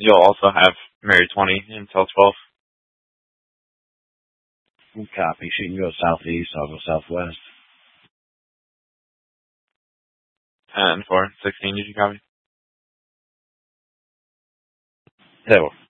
you'll also have Mary 20 until 12. Copy. She can go southeast. I'll go southwest. 10-4. 16, did you copy? Table.